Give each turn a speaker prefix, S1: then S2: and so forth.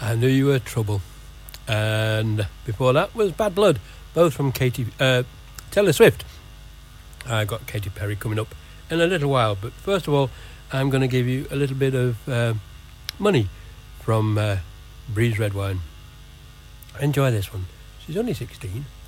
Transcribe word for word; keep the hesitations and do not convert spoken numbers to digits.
S1: I Knew You Were Trouble. And before that was Bad Blood, both from Katy uh, Taylor Swift. I got Katy Perry coming up in a little while, but first of all, I'm going to give you a little bit of uh, money from uh, Breeze Red Wine. Enjoy this one. She's only sixteen.